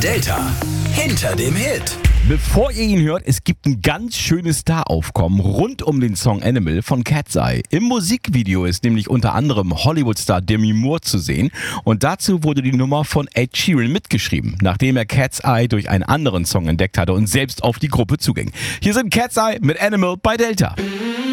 Delta. Hinter dem Hit. Bevor ihr ihn hört, es gibt ein ganz schönes Star-Aufkommen rund um den Song Animal von Cat's Eye. Im Musikvideo ist nämlich unter anderem Hollywood-Star Demi Moore zu sehen und dazu wurde die Nummer von Ed Sheeran mitgeschrieben, nachdem er Cat's Eye durch einen anderen Song entdeckt hatte und selbst auf die Gruppe zuging. Hier sind Cat's Eye mit Animal bei Delta.